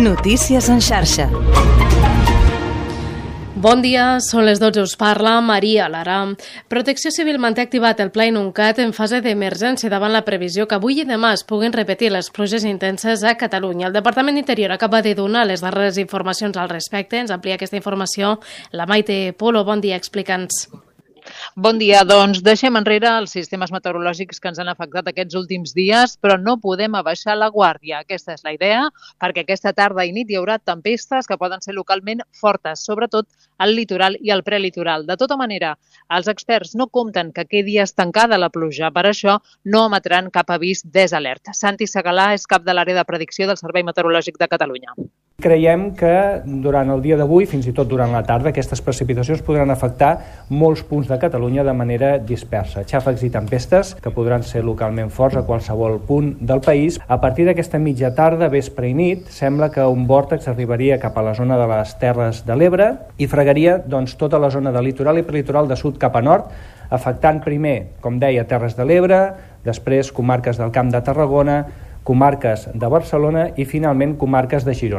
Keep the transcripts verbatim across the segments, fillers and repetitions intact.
Notícies en xarxa. Bon dia, són les dotze, us parla Maria Lara. Protecció Civil manté activat el Pla Inuncat en fase d'emergència davant la previsió que avui i demà es puguin repetir les pluges intenses a Catalunya. El Departament d'Interior acaba de donar les darreres informacions al respecte. Ens amplia aquesta informació la Maite Polo. Bon dia, explica'ns. Bon dia, doncs deixem enrere els sistemes meteorològics que ens han afectat aquests últims dies, però no podem abaixar la guàrdia. Aquesta és la idea, perquè aquesta tarda i nit hi haurà tempestes que poden ser localment fortes, sobretot al litoral i al prelitoral. De tota manera, els experts no compten que quedi estancada la pluja, per això no emetran cap avís desalerta. Santi Segalà és cap de l'àrea de predicció del Servei Meteorològic de Catalunya. Creiem que durant el dia d'avui, fins i tot durant la tarda, aquestes precipitacions podran afectar molts punts de Catalunya de manera dispersa. Xàfecs i tempestes que podran ser localment forts a qualsevol punt del país. A partir d'aquesta mitja tarda, vespre i nit, sembla que un vòrtex arribaria cap a la zona de les Terres de l'Ebre i fregaria doncs, tota la zona del litoral i prelitoral de sud cap a nord, afectant primer, com deia, Terres de l'Ebre, després comarques del Camp de Tarragona, comarques de Barcelona i finalment comarques de Girona.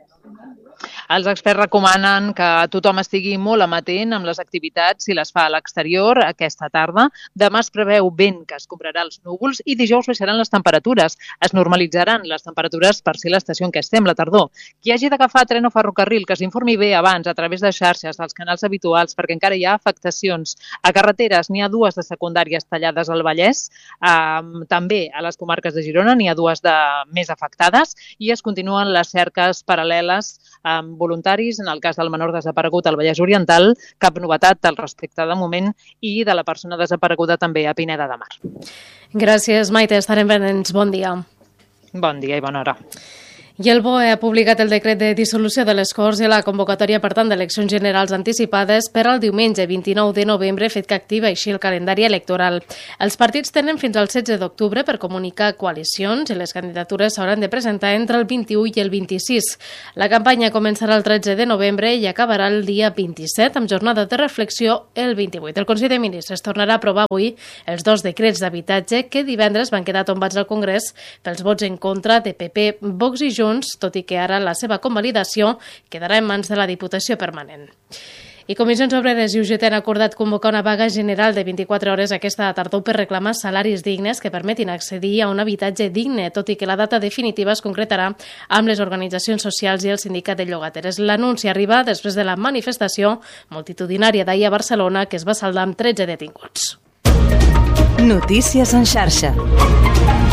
Els experts recomanen que tothom estigui molt amatent amb les activitats si les fa a l'exterior aquesta tarda. Demà es preveu vent que escombrarà els núvols i dijous baixaran les temperatures. Es normalitzaran les temperatures per ser l'estació en què estem, la tardor. Qui hagi d'agafar tren o ferrocarril, que s'informi bé abans a través de xarxes dels canals habituals, perquè encara hi ha afectacions. A carreteres n'hi ha dues de secundàries tallades al Vallès, eh, també a les comarques de Girona n'hi ha dues de més afectades i es continuen les cerques paral·leles amb voluntaris, en el cas del menor desaparegut al Vallès Oriental, cap novetat al respecte de moment, i de la persona desapareguda també a Pineda de Mar. Gràcies, Maite. Estarem pendents. Bon dia. Bon dia i bona hora. I el B O E ha publicat el decret de dissolució de les Corts i la convocatòria, per tant, d'eleccions generals anticipades per al diumenge vint-i-nou de novembre, fet que activa així el calendari electoral. Els partits tenen fins al setze d'octubre per comunicar coalicions i les candidatures s'hauran de presentar entre el vint-i-u i el vint-i-sis. La campanya començarà el tretze de novembre i acabarà el dia vint-i-set, amb jornada de reflexió el vint-i-vuit. El Consell de Ministres tornarà a aprovar avui els dos decrets d'habitatge que divendres van quedar tombats al Congrés pels vots en contra de P P, Vox i Junts, tot i que ara la seva convalidació quedarà en mans de la Diputació Permanent. I Comissions Obreres i U G T han acordat convocar una vaga general de vint-i-quatre hores aquesta tardor per reclamar salaris dignes que permetin accedir a un habitatge digne, tot i que la data definitiva es concretarà amb les organitzacions socials i el sindicat de llogateres. L'anunci arriba després de la manifestació multitudinària d'ahir a Barcelona, que es va saldar amb tretze detinguts. Notícies en xarxa.